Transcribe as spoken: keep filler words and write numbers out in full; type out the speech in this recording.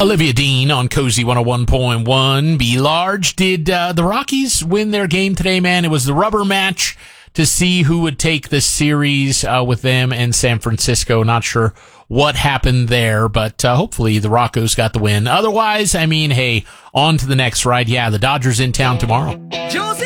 Olivia Dean on Cozy one oh one point one. Be large. Did uh, the Rockies win their game today, man? It was the rubber match to see who would take the series uh, with them and San Francisco. Not sure what happened there, but uh, hopefully the Roccos got the win. Otherwise, I mean, hey, on to the next ride. Yeah, the Dodgers in town tomorrow.